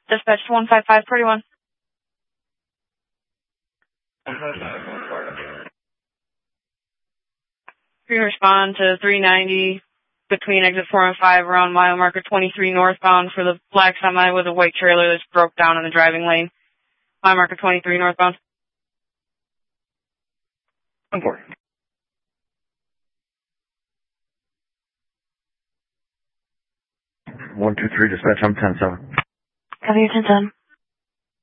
Dispatch 15541. You can respond to 390 between exit 4 and 5 around mile marker 23 northbound for the black semi with a white trailer that's broke down in the driving lane. Mile marker 23 northbound. 1-4. 123, dispatch, I'm 10-7. Copy, 10-7.